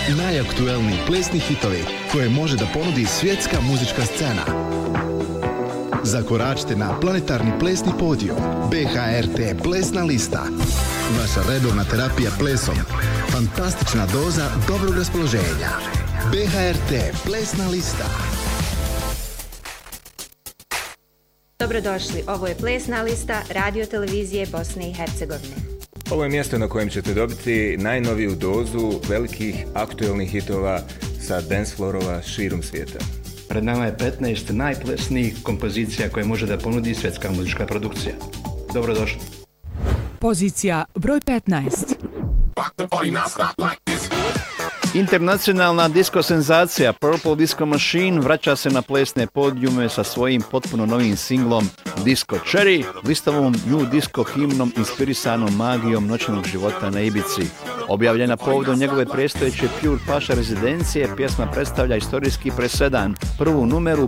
Najaktuelniji plesni hitovi koje može da ponudi svjetska muzička scena. Zakoračite na planetarni plesni podijum BHRT plesna lista. Vaša redovna terapija plesom. Fantastična doza dobrog raspoloženja. BHRT plesna lista. Dobrodošli, ovo je plesna lista Radio televizije Bosne i Hercegovine. Ovo je mjesto na kojem ćete dobiti najnoviju dozu velikih aktuelnih hitova sa dance floorova širom svijeta. Pred nama je 15 najplesnijih kompozicija koje može da ponudi svjetska muzička produkcija. Dobrodošli. Pozicija broj 15. Internacionalna disko senzacija Purple Disco Machine vraća se na plesne podijume sa svojim potpuno novim singlom Disco Cherry, listovom new disco himnom inspirisanom magijom noćnog života na Ibici. Objavljena povodom njegove predstojeće Pure Pasha rezidencije, pjesma predstavlja istorijski presedan, prvu numeru